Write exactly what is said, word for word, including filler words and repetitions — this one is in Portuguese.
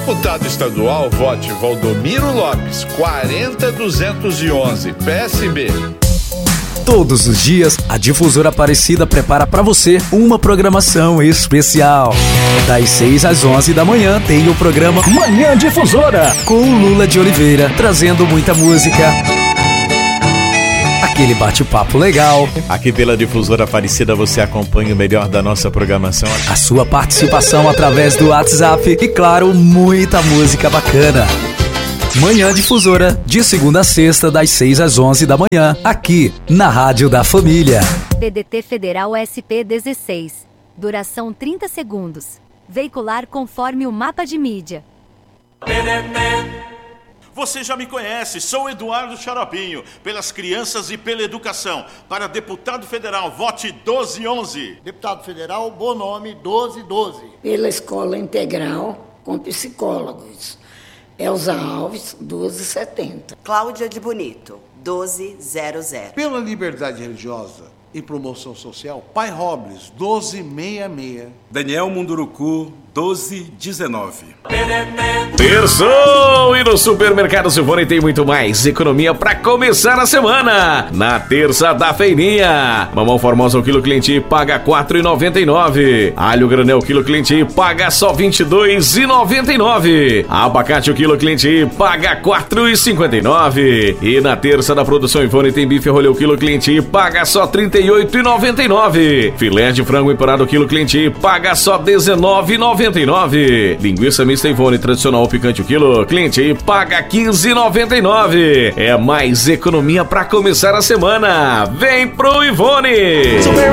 deputado estadual, vote Valdomiro Lopes, quarenta duzentos e onze, P S B. Todos os dias, a Difusora Aparecida prepara para você uma programação especial. Das seis às onze da manhã tem o programa Manhã Difusora, com o Lula de Oliveira, trazendo muita música. Aquele bate-papo legal. Aqui pela Difusora Aparecida você acompanha o melhor da nossa programação. A sua participação através do WhatsApp e, claro, muita música bacana. Manhã Difusora, de segunda a sexta, das seis às onze da manhã, aqui na Rádio da Família. P D T Federal S P dezesseis. Duração trinta segundos. Veicular conforme o mapa de mídia. P D T. Você já me conhece, sou Eduardo Xaropinho, pelas crianças e pela educação. Para deputado federal, vote doze onze. Deputado federal, bom nome, doze doze. Pela escola integral, com psicólogos. Elza Alves, doze setenta. Cláudia de Bonito, doze zero zero. Pela liberdade religiosa e promoção social, Pai Robles, doze sessenta e seis. Daniel Munduruku, doze dezenove. Terçou! E no Supermercado Silvone tem muito mais economia pra começar a semana. Na terça da feirinha, mamão formosa o quilo cliente paga quatro reais e noventa e nove. Alho granel quilo cliente paga só vinte e dois reais e noventa e nove. Abacate o quilo cliente paga quatro reais e cinquenta e nove. E na terça da produção Ivone tem bife rolê o quilo cliente paga só trinta e oito reais e noventa e nove. Filé de frango empanado o quilo cliente paga só dezenove reais e noventa e nove. Linguiça mista Ivone tradicional picante o quilo, cliente paga quinze reais e noventa e nove. É mais economia pra começar a semana. Vem pro Ivone! Super